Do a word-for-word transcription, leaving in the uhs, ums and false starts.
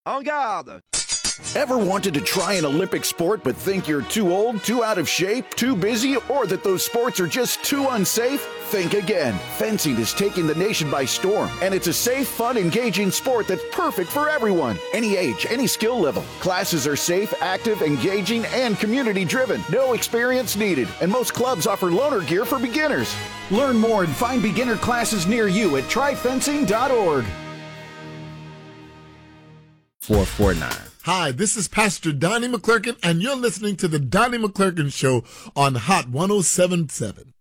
En garde! Ever wanted to try an Olympic sport but think you're too old, too out of shape, too busy, or that those sports are just too unsafe? Think again. Fencing is taking the nation by storm, and it's a safe, fun, engaging sport that's perfect for everyone. Any age, any skill level. Classes are safe, active, engaging, and community-driven. No experience needed, and most clubs offer loaner gear for beginners. Learn more and find beginner classes near you at try fencing dot org. four four nine. Hi, this is Pastor Donnie McClurkin, and you're listening to the Donnie McClurkin Show on Hot one oh seven point seven.